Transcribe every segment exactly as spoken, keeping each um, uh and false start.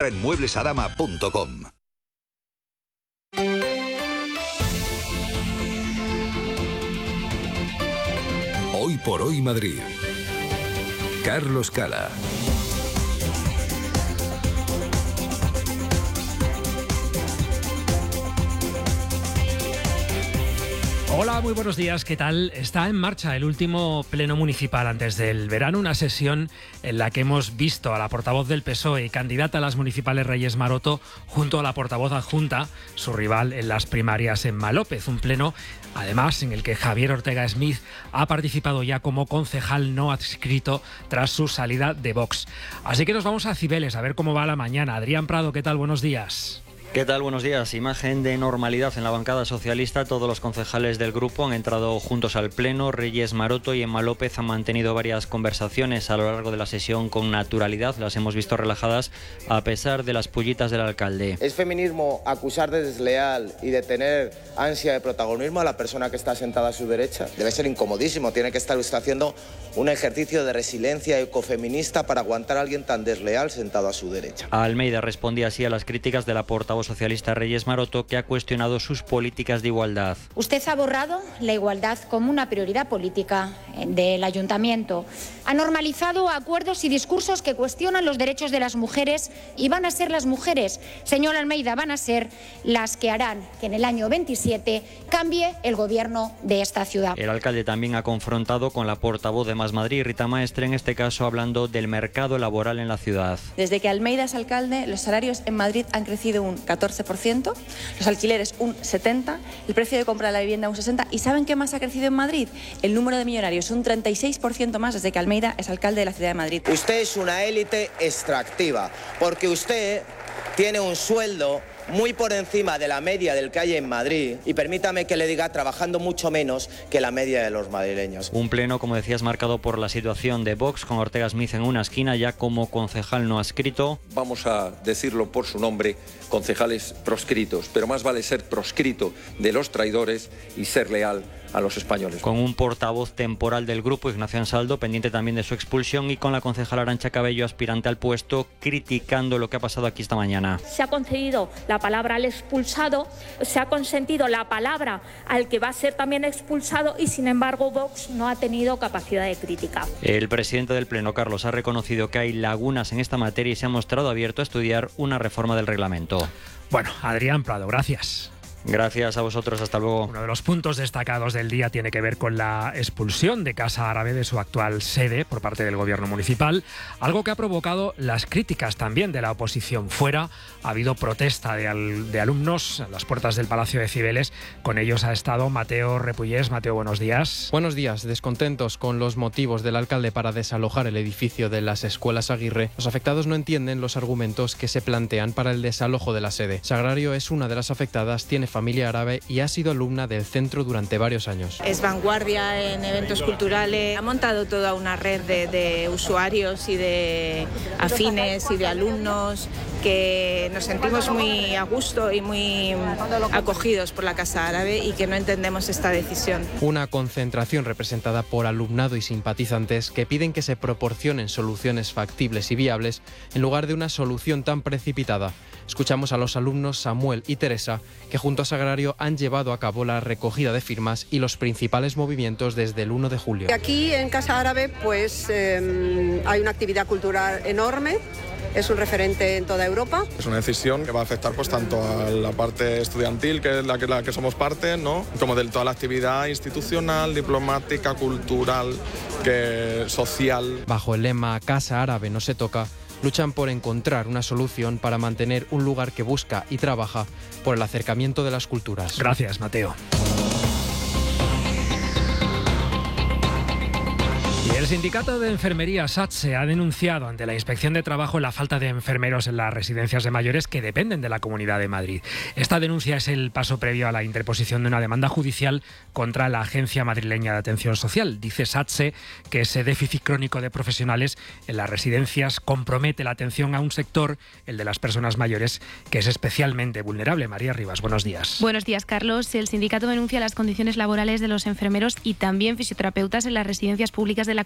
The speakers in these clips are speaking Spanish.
Compra en muebles adama punto com. Hoy por hoy Madrid. Carlos Cala. Hola, muy buenos días, ¿qué tal? Está en marcha el último pleno municipal antes del verano, una sesión en la que hemos visto a la portavoz del P S O E y candidata a las municipales Reyes Maroto junto a la portavoz adjunta, su rival en las primarias en Malópez. Un pleno, además, en el que Javier Ortega Smith ha participado ya como concejal no adscrito tras su salida de Vox. Así que nos vamos a Cibeles a ver cómo va la mañana. Adrián Prado, ¿qué tal? Buenos días. ¿Qué tal? Buenos días. Imagen de normalidad en la bancada socialista. Todos los concejales del grupo han entrado juntos al pleno. Reyes Maroto y en Malópez han mantenido varias conversaciones a lo largo de la sesión con naturalidad. Las hemos visto relajadas a pesar de las pullitas del alcalde. ¿Es feminismo acusar de desleal y de tener ansia de protagonismo a la persona que está sentada a su derecha? Debe ser incomodísimo. Tiene que estar usted haciendo un ejercicio de resiliencia ecofeminista para aguantar a alguien tan desleal sentado a su derecha. Almeida respondía así a las críticas de la portavoz socialista Reyes Maroto, que ha cuestionado sus políticas de igualdad. Usted ha borrado la igualdad como una prioridad política del ayuntamiento. Ha normalizado acuerdos y discursos que cuestionan los derechos de las mujeres y van a ser las mujeres, señor Almeida, van a ser las que harán que en el año veintisiete cambie el gobierno de esta ciudad. El alcalde también ha confrontado con la portavoz de Más Madrid, Rita Maestre, en este caso hablando del mercado laboral en la ciudad. Desde que Almeida es alcalde, los salarios en Madrid han crecido un catorce por ciento, los alquileres un setenta por ciento, el precio de compra de la vivienda un sesenta por ciento. ¿Y saben qué más ha crecido en Madrid? El número de millonarios, un treinta y seis por ciento más desde que Almeida es alcalde de la ciudad de Madrid. Usted es una élite extractiva, porque usted tiene un sueldo muy por encima de la media del que hay en Madrid y permítame que le diga, trabajando mucho menos que la media de los madrileños. Un pleno, como decías, marcado por la situación de Vox, con Ortega Smith en una esquina ya como concejal no adscrito. Vamos a decirlo por su nombre, concejales proscritos, pero más vale ser proscrito de los traidores y ser leal a los españoles. Con un portavoz temporal del grupo, Ignacio Ansaldo, pendiente también de su expulsión, y con la concejala Arantxa Cabello, aspirante al puesto, criticando lo que ha pasado aquí esta mañana. Se ha concedido la palabra al expulsado, se ha consentido la palabra al que va a ser también expulsado y sin embargo Vox no ha tenido capacidad de crítica. El presidente del Pleno, Carlos, ha reconocido que hay lagunas en esta materia y se ha mostrado abierto a estudiar una reforma del reglamento. Bueno, Adrián Prado, gracias. Gracias a vosotros, hasta luego. Uno de los puntos destacados del día tiene que ver con la expulsión de Casa Árabe de su actual sede por parte del gobierno municipal, algo que ha provocado las críticas también de la oposición. Fuera ha habido protesta de, al, de alumnos a las puertas del Palacio de Cibeles. Con ellos ha estado Mateo Repullés. Mateo, buenos días. Buenos días. Descontentos con los motivos del alcalde para desalojar el edificio de las escuelas Aguirre, los afectados no entienden los argumentos que se plantean para el desalojo de la sede. Sagrario es una de las afectadas, tiene familia árabe y ha sido alumna del centro durante varios años. Es vanguardia en eventos culturales, ha montado toda una red de, de usuarios y de afines y de alumnos que nos sentimos muy a gusto y muy acogidos por la Casa Árabe y que no entendemos esta decisión. Una concentración representada por alumnado y simpatizantes que piden que se proporcionen soluciones factibles y viables en lugar de una solución tan precipitada. Escuchamos a los alumnos Samuel y Teresa, que junto a Sagrario han llevado a cabo la recogida de firmas y los principales movimientos desde el uno de julio. Aquí en Casa Árabe pues eh, hay una actividad cultural enorme. Es un referente en toda Europa. Es una decisión que va a afectar pues tanto a la parte estudiantil, que es la que, la que somos parte, ¿no?, como de toda la actividad institucional, diplomática, cultural, que, social. Bajo el lema Casa Árabe no se toca, luchan por encontrar una solución para mantener un lugar que busca y trabaja por el acercamiento de las culturas. Gracias, Mateo. El sindicato de enfermería SATSE ha denunciado ante la Inspección de Trabajo la falta de enfermeros en las residencias de mayores que dependen de la Comunidad de Madrid. Esta denuncia es el paso previo a la interposición de una demanda judicial contra la Agencia Madrileña de Atención Social. Dice SATSE que ese déficit crónico de profesionales en las residencias compromete la atención a un sector, el de las personas mayores, que es especialmente vulnerable. María Rivas, buenos días. Buenos días, Carlos. El sindicato denuncia las condiciones laborales de los enfermeros y también fisioterapeutas en las residencias públicas de la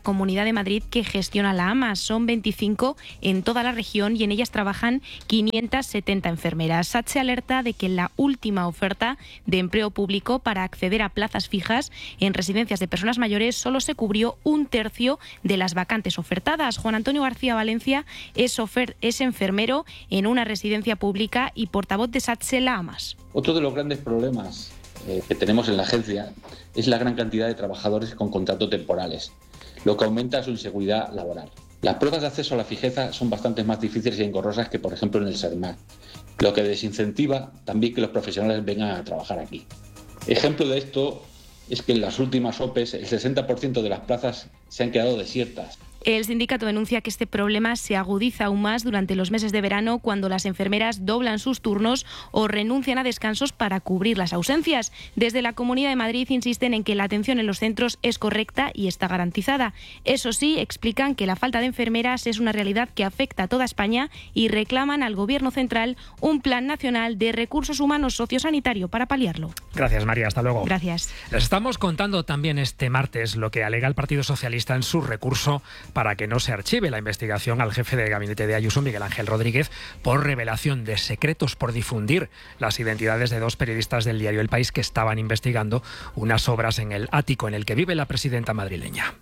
Comunidad de Madrid que gestiona la AMAS. Son veinticinco en toda la región y en ellas trabajan quinientas setenta enfermeras. SATSE alerta de que en la última oferta de empleo público para acceder a plazas fijas en residencias de personas mayores solo se cubrió un tercio de las vacantes ofertadas. Juan Antonio García Valencia es, ofer- es enfermero en una residencia pública y portavoz de SATSE la AMAS. Otro de los grandes problemas eh, que tenemos en la agencia es la gran cantidad de trabajadores con contratos temporales, lo que aumenta su inseguridad laboral. Las pruebas de acceso a la fijeza son bastante más difíciles y engorrosas que, por ejemplo, en el SERMAC, lo que desincentiva también que los profesionales vengan a trabajar aquí. Ejemplo de esto es que en las últimas O P Es el sesenta por ciento de las plazas se han quedado desiertas. El sindicato denuncia que este problema se agudiza aún más durante los meses de verano, cuando las enfermeras doblan sus turnos o renuncian a descansos para cubrir las ausencias. Desde la Comunidad de Madrid insisten en que la atención en los centros es correcta y está garantizada. Eso sí, explican que la falta de enfermeras es una realidad que afecta a toda España y reclaman al Gobierno central un plan nacional de recursos humanos sociosanitario para paliarlo. Gracias, María. Hasta luego. Gracias. Les estamos contando también este martes lo que alega el Partido Socialista en su recurso para que no se archive la investigación al jefe de gabinete de Ayuso, Miguel Ángel Rodríguez, por revelación de secretos, por difundir las identidades de dos periodistas del diario El País que estaban investigando unas obras en el ático en el que vive la presidenta madrileña.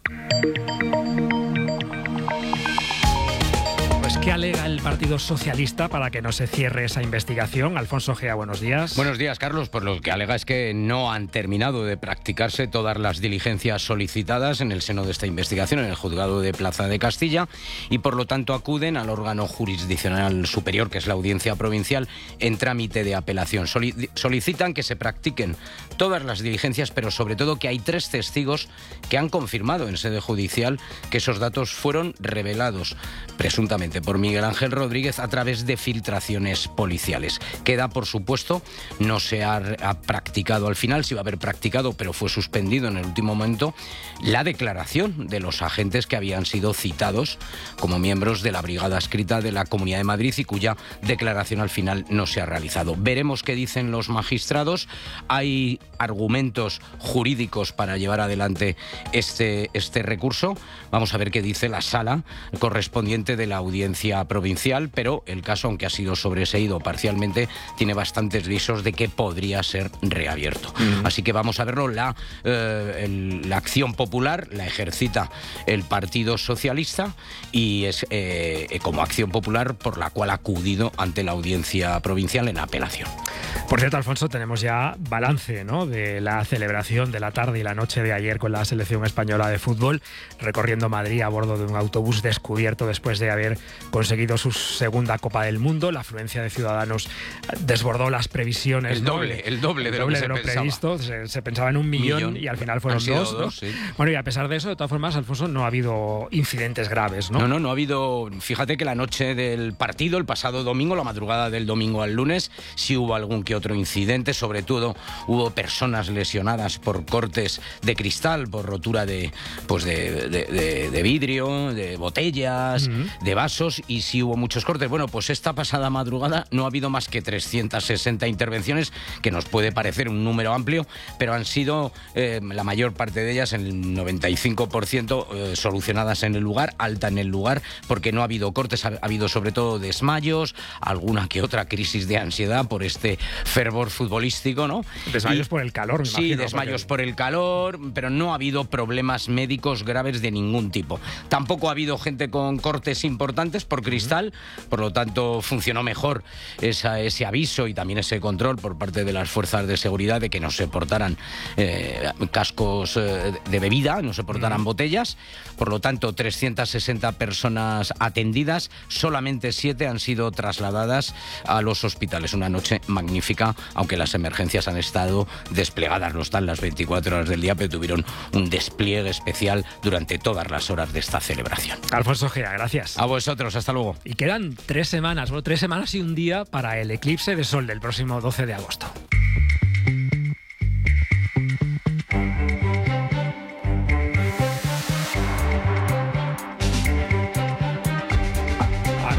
¿Qué alega el Partido Socialista para que no se cierre esa investigación? Alfonso Gea, buenos días. Buenos días, Carlos. Pues lo que alega es que no han terminado de practicarse todas las diligencias solicitadas en el seno de esta investigación en el Juzgado de Plaza de Castilla y por lo tanto acuden al órgano jurisdiccional superior, que es la Audiencia Provincial, en trámite de apelación. Soli- solicitan que se practiquen todas las diligencias, pero sobre todo que hay tres testigos que han confirmado en sede judicial que esos datos fueron revelados presuntamente por Miguel Ángel Rodríguez a través de filtraciones policiales. Queda, por supuesto, no se ha, ha practicado al final, se iba a haber practicado, pero fue suspendido en el último momento, la declaración de los agentes que habían sido citados como miembros de la brigada adscrita de la Comunidad de Madrid y cuya declaración al final no se ha realizado. Veremos qué dicen los magistrados. Hay argumentos jurídicos para llevar adelante este, este recurso. Vamos a ver qué dice la sala correspondiente de la Audiencia Provincial, pero el caso, aunque ha sido sobreseído parcialmente, tiene bastantes visos de que podría ser reabierto. Mm. Así que vamos a verlo. La, eh, el, la acción popular la ejercita el Partido Socialista y es eh, como acción popular por la cual ha acudido ante la Audiencia Provincial en apelación. Por cierto, Alfonso, tenemos ya balance, ¿no?, de la celebración de la tarde y la noche de ayer con la selección española de fútbol, recorriendo Madrid a bordo de un autobús descubierto después de haber conseguido su segunda Copa del Mundo. La afluencia de ciudadanos desbordó las previsiones. El ¿no? doble, el doble el de doble lo, que de lo se previsto. Se, se pensaba en un millón, millón y al final fueron dos. dos ¿no? sí. Bueno, y a pesar de eso, de todas formas, Alfonso, no ha habido incidentes graves, ¿no? No, no, no ha habido. Fíjate que la noche del partido, el pasado domingo, la madrugada del domingo al lunes, sí hubo algún que otro incidente. Sobre todo hubo personas lesionadas por cortes de cristal, por rotura de, pues de, de, de, de vidrio, de botellas, uh-huh. de vasos, y sí hubo muchos cortes. Bueno, pues esta pasada madrugada no ha habido más que trescientas sesenta intervenciones, que nos puede parecer un número amplio, pero han sido eh, la mayor parte de ellas, el noventa y cinco por ciento, eh, solucionadas en el lugar, alta en el lugar, porque no ha habido cortes, ha, ha habido sobre todo desmayos, alguna que otra crisis de ansiedad por este fervor futbolístico, ¿no? Desmayos y, por el calor, me sí, imagino. Sí, desmayos porque... por el calor, pero no ha habido problemas médicos graves de ningún tipo. Tampoco ha habido gente con cortes importantes por cristal, uh-huh. por lo tanto funcionó mejor esa, ese aviso y también ese control por parte de las fuerzas de seguridad de que no se portaran eh, cascos eh, de bebida, no se portaran uh-huh. botellas. Por lo tanto, trescientas sesenta personas atendidas, solamente siete han sido trasladadas a los hospitales. Una noche magnífica, aunque las emergencias han estado desplegadas, no están las veinticuatro horas del día, pero tuvieron un despliegue especial durante todas las horas de esta celebración. Alfonso Gea, gracias. A vosotros, hasta luego. Y quedan tres semanas, bueno, tres semanas y un día para el eclipse de sol del próximo doce de agosto.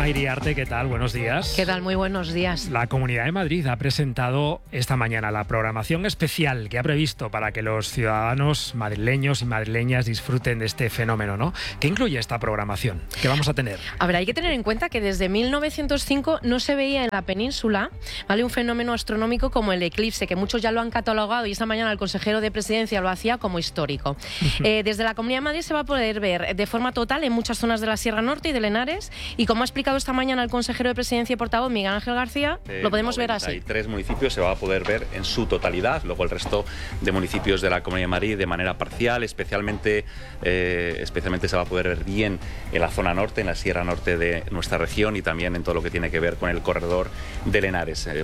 Iriarte, ¿qué tal? Buenos días. ¿Qué tal? Muy buenos días. La Comunidad de Madrid ha presentado esta mañana la programación especial que ha previsto para que los ciudadanos madrileños y madrileñas disfruten de este fenómeno, ¿no? ¿Qué incluye esta programación? ¿Qué vamos a tener? A ver, hay que tener en cuenta que desde mil novecientos cinco no se veía en la península, ¿vale?, un fenómeno astronómico como el eclipse, que muchos ya lo han catalogado y esta mañana el consejero de Presidencia lo hacía como histórico. eh, desde la Comunidad de Madrid se va a poder ver de forma total en muchas zonas de la Sierra Norte y de Henares, y como ha explicado esta mañana el consejero de Presidencia y portavoz Miguel Ángel García, eh, lo podemos ver así. Hay tres municipios, se va a poder ver en su totalidad, luego el resto de municipios de la Comunidad de Madrid de manera parcial, especialmente, eh, especialmente se va a poder ver bien en la zona norte, en la Sierra Norte de nuestra región y también en todo lo que tiene que ver con el corredor de Henares. Eh,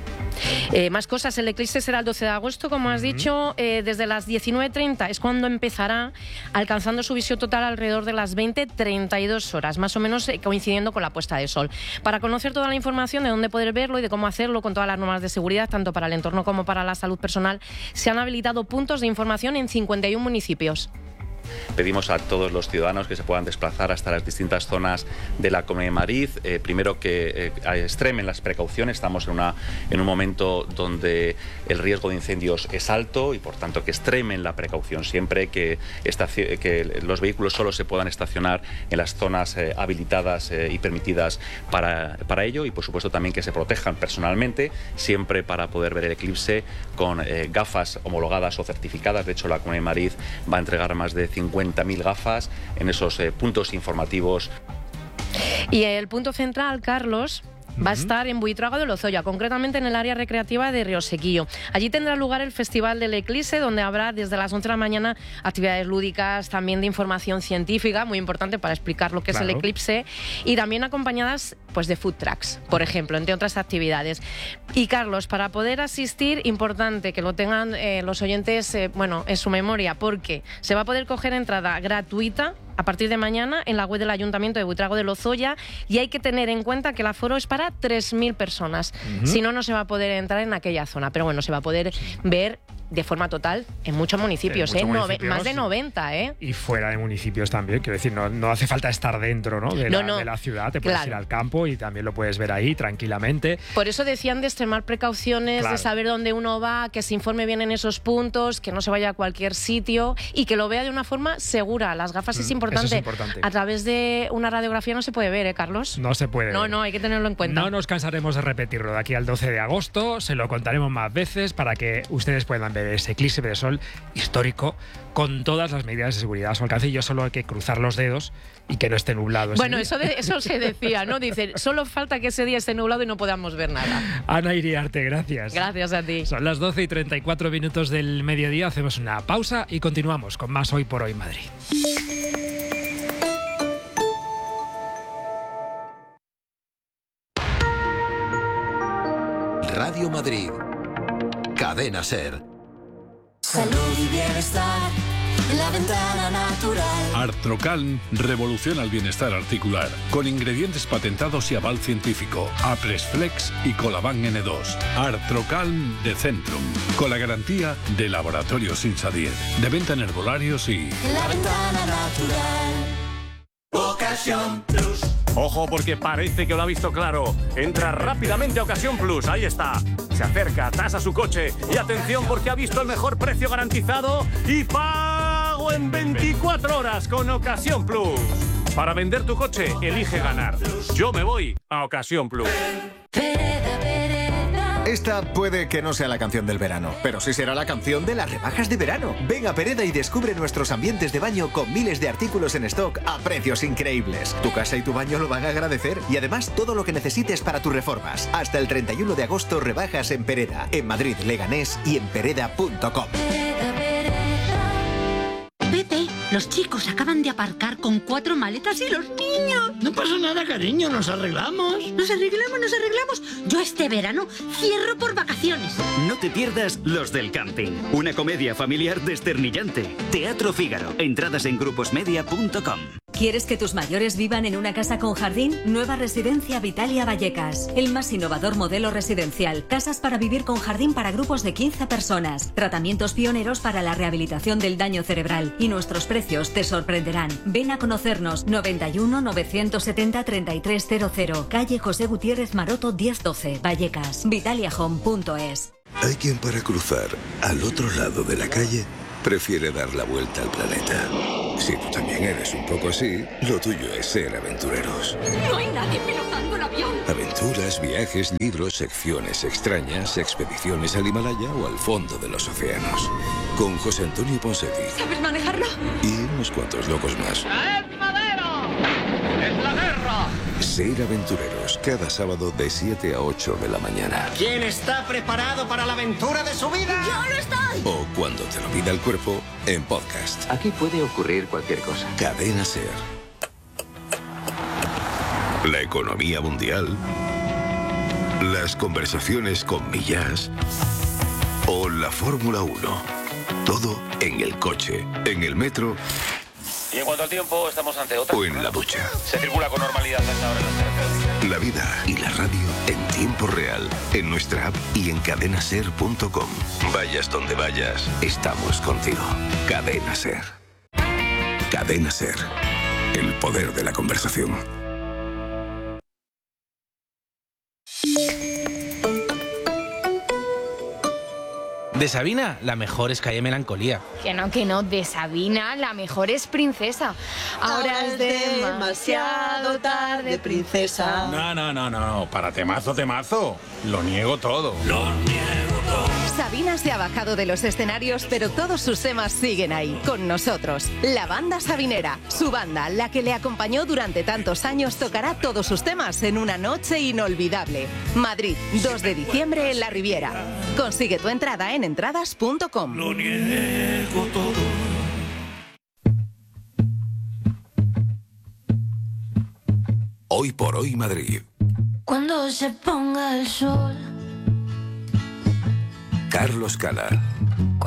Eh, más cosas, el eclipse será el doce de agosto, como has uh-huh. dicho, eh, desde las diecinueve treinta es cuando empezará, alcanzando su visión total alrededor de las veinte treinta y dos horas, más o menos eh, coincidiendo con la puesta de sol. Para conocer toda la información de dónde poder verlo y de cómo hacerlo con todas las normas de seguridad, tanto para el entorno como para la salud personal, se han habilitado puntos de información en cincuenta y uno municipios. Pedimos a todos los ciudadanos que se puedan desplazar hasta las distintas zonas de la Comunidad de Madrid, eh, primero que eh, extremen las precauciones. Estamos en, una, en un momento donde el riesgo de incendios es alto y por tanto que extremen la precaución siempre, que, que los vehículos solo se puedan estacionar en las zonas eh, habilitadas eh, y permitidas para, para ello, y por supuesto también que se protejan personalmente, siempre para poder ver el eclipse con eh, gafas homologadas o certificadas. De hecho, la Comunidad de Madrid va a entregar más de cincuenta mil gafas en esos eh, puntos informativos. Y el punto central, Carlos, va a estar en Buitrago de Lozoya, concretamente en el área recreativa de Riosequillo. Allí tendrá lugar el Festival del Eclipse, donde habrá desde las once de la mañana actividades lúdicas, también de información científica, muy importante para explicar lo que claro. es el eclipse, y también acompañadas pues de food trucks, por ejemplo, entre otras actividades. Y Carlos, para poder asistir, importante que lo tengan eh, los oyentes eh, bueno, en su memoria, porque se va a poder coger entrada gratuita a partir de mañana en la web del Ayuntamiento de Buitrago de Lozoya, y hay que tener en cuenta que el aforo es para tres mil personas. Uh-huh. Si no, no se va a poder entrar en aquella zona, pero bueno, se va a poder ver de forma total en muchos municipios, en muchos ¿eh? municipios más de noventa, ¿eh? Y fuera de municipios también, quiero decir, no, no hace falta estar dentro, ¿no? De, no, la, no. de la ciudad, te puedes claro. ir al campo y también lo puedes ver ahí tranquilamente. Por eso decían de extremar precauciones, claro. de saber dónde uno va, que se informe bien en esos puntos, que no se vaya a cualquier sitio y que lo vea de una forma segura. Las gafas mm, es importante. Eso es importante. A través de una radiografía no se puede ver, ¿eh, Carlos? No se puede No, ver. no, hay que tenerlo en cuenta. No nos cansaremos de repetirlo. De aquí al doce de agosto se lo contaremos más veces para que ustedes puedan ver ese eclipse de sol histórico con todas las medidas de seguridad a su alcance, y yo solo hay que cruzar los dedos y que no esté nublado. Bueno, eso, de, eso se decía, ¿no? Dice, solo falta que ese día esté nublado y no podamos ver nada. Ana Iriarte, gracias. Gracias a ti. Son las doce y treinta y cuatro minutos del mediodía, hacemos una pausa y continuamos con más Hoy por Hoy Madrid. Radio Madrid, Cadena Ser. Salud y bienestar, la ventana natural. Artrocalm revoluciona el bienestar articular con ingredientes patentados y aval científico. Apresflex y Colaban N dos. Artrocalm de Centrum, con la garantía de Laboratorios Insadiet, de venta en herbolarios y... La ventana natural. Ocasión Plus. Ojo, porque parece que lo ha visto claro. Entra rápidamente a Ocasión Plus, ahí está. Se acerca, tasa su coche y atención porque ha visto el mejor precio garantizado y pago en veinticuatro horas con Ocasión Plus. Para vender tu coche, elige ganar. Yo me voy a Ocasión Plus. Esta puede que no sea la canción del verano, pero sí será la canción de las rebajas de verano. Ven a Pereda y descubre nuestros ambientes de baño con miles de artículos en stock a precios increíbles. Tu casa y tu baño lo van a agradecer, y además todo lo que necesites para tus reformas. Hasta el treinta y uno de agosto rebajas en Pereda, en Madrid, Leganés y en pereda punto com. Pepe, los chicos acaban de aparcar con cuatro maletas y los niños. No pasa nada, cariño, nos arreglamos. Nos arreglamos, nos arreglamos. Yo este verano cierro por vacaciones. No te pierdas Los del Camping, una comedia familiar desternillante. Teatro Fígaro, entradas en gruposmedia punto com. ¿Quieres que tus mayores vivan en una casa con jardín? Nueva residencia Vitalia Vallecas. El más innovador modelo residencial. Casas para vivir con jardín para grupos de quince personas. Tratamientos pioneros para la rehabilitación del daño cerebral. Y nuestros precios te sorprenderán. Ven a conocernos. noventa y uno, novecientos setenta, treinta y tres cero cero. Calle José Gutiérrez Maroto diez doce. Vallecas. Vitalia Home punto es. Hay quien para cruzar al otro lado de la calle prefiere dar la vuelta al planeta. Si tú también eres un poco así, lo tuyo es ser aventureros. No hay nadie pilotando el avión. Aventuras, viajes, libros, secciones extrañas, expediciones al Himalaya o al fondo de los océanos. Con José Antonio Ponseti. ¿Sabes manejarlo? Y unos cuantos locos más. ¡Es madero! ¡Es la guerra! Ser aventureros, cada sábado de siete a ocho de la mañana. ¿Quién está preparado para la aventura de su vida? ¡Yo no estoy! O cuando te lo pida el cuerpo, en podcast. Aquí puede ocurrir cualquier cosa. Cadena SER. La economía mundial. Las conversaciones con Millás. O la Fórmula uno. Todo en el coche, en el metro. Y en cuanto al tiempo, estamos ante otra. O en la ducha. Se circula con normalidad hasta ahora en las carreteras. La vida y la radio en tiempo real, en nuestra app y en cadena ser punto com. Vayas donde vayas, estamos contigo. Cadena SER. Cadena SER. El poder de la conversación. De Sabina, la mejor es Calle Melancolía. Que no, que no, de Sabina, la mejor es Princesa. Ahora es demasiado tarde, princesa. No, no, no, no, para temazo, temazo. Lo niego todo. Lo niego todo. Sabina se ha bajado de los escenarios, pero todos sus temas siguen ahí, con nosotros. La banda sabinera, su banda, la que le acompañó durante tantos años, tocará todos sus temas en una noche inolvidable. Madrid, dos de diciembre en la Riviera. Consigue tu entrada en entradas punto com. Lo niego todo. Hoy por hoy Madrid. Cuando se ponga el sol. Carlos Cala.